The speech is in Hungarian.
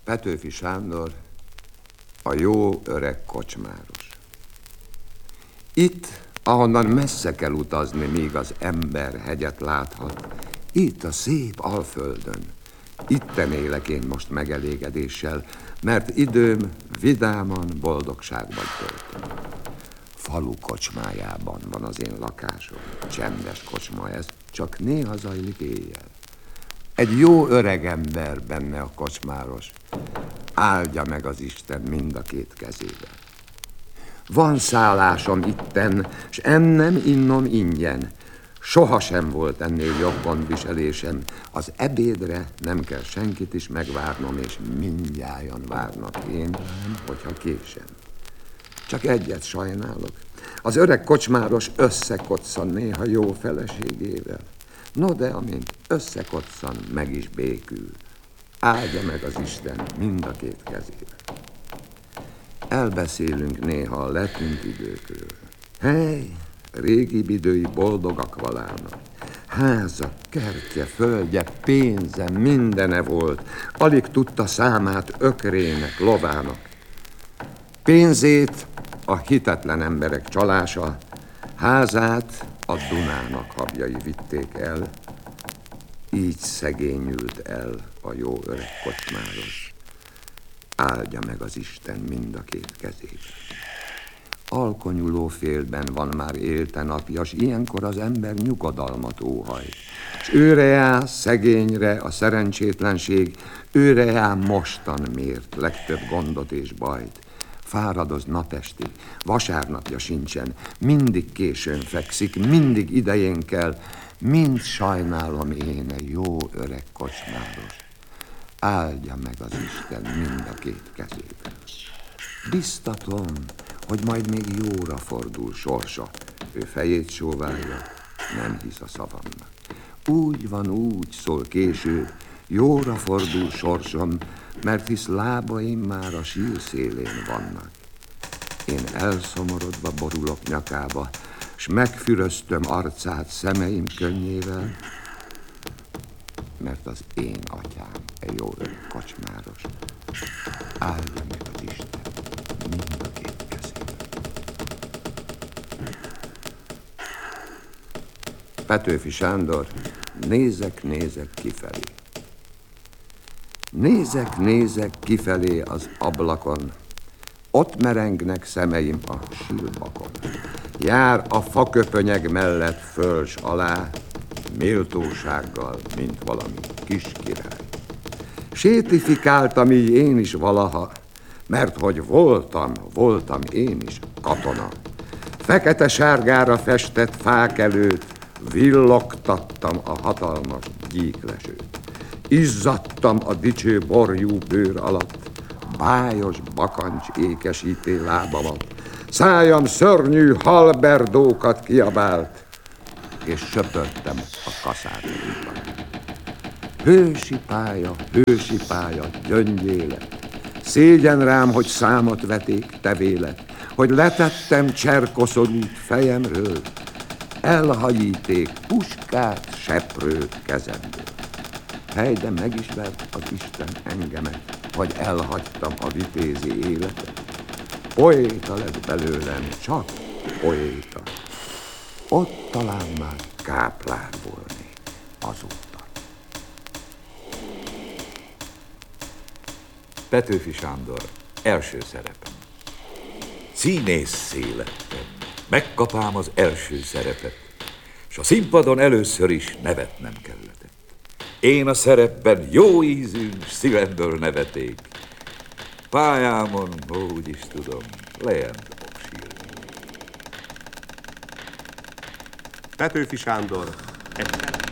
Petőfi Sándor, a jó öreg kocsmáros. Itt, ahonnan messze kell utazni, míg az ember hegyet láthat, itt a szép Alföldön, itten élek én most megelégedéssel, mert időm vidáman, boldogságban töltöm. Falu kocsmájában van az én lakásom, csendes kocsma ez, csak néha zajlik éjjel. Egy jó öreg ember benne a kocsmáros, áldja meg az Isten mind a két kezével. Van szállásom itten, s ennem innom ingyen. Sohasem volt ennél jobb gondviselésem. Az ebédre nem kell senkit is megvárnom, és mindnyájan várnak én, hogyha késem. Csak egyet sajnálok. Az öreg kocsmáros összekoccan néha jó feleségével. No, de amint összekoccan, meg is békül. Áldja meg az Isten mind a két kezével. Elbeszélünk néha a letűnt időkről. Hely, régi idői boldogak valának. Háza, kertje, földje, pénze, mindene volt. Alig tudta számát ökrének, lovának. Pénzét a hitetlen emberek csalása, házát a Dunának habjai vitték el. Így szegényült el a jó öreg kocsmáros. Áldja meg az Isten mind a két kezét. Alkonyuló félben van már élte napja, s ilyenkor az ember nyugodalmat óhajt. S őre jár szegényre a szerencsétlenség, őre jár mostan mért legtöbb gondot és bajt. Fáradoz napestig, vasárnapja sincsen, mindig későn fekszik, mindig idején kell, mind sajnálom én a jó öreg kocsmáros. Áldja meg az Isten mind a két kezével. Biztatom, hogy majd még jóra fordul sorsa. Ő fejét sóválja, nem hisz a szavamnak. Úgy van, úgy szól később, jóra fordul sorsom, mert hisz lábaim már a sír szélén vannak. Én elszomorodva borulok nyakába, s megfüröztöm arcát szemeim könnyével, mert az én atyám egy jó öreg kocsmáros. Áldja meg az Isten mind a két kezével. Petőfi Sándor, nézek kifelé. Nézek kifelé az ablakon, ott merengnek szemeim a sírbakon. Jár a faköpönyeg mellett föl s alá, méltósággal, mint valami kis király. Sétifikáltam így én is valaha, mert hogy voltam én is katona. Fekete-sárgára festett fák előtt villogtattam a hatalmas gyíklesőt. Izzadtam a dicső borjú bőr alatt, bájos bakancs ékesíté lábamat. Szájam szörnyű halberdókat kiabált, és söpörtem a kaszárnyaikat. Hősi pálya, gyöngyélet. Szégyen rám, hogy számot veték tevélet, hogy letettem cserkoszorút fejemről, elhajíték puskát, seprőt kezemből. Hely, de megismert az Isten engemet, hogy elhagytam a vitézi életet. Poéta lett belőlem, csak poéta. Ott talán már káplár volni azóta. Petőfi Sándor, első szerepem. Színésszé lettem, megkapám az első szerepet, s a színpadon először is nevetnem kellett. Én a szerepben jó ízű, szívemből neveték. Pályámon, úgy is tudom, lejjebb dobok sírni. Petőfi Sándor, egy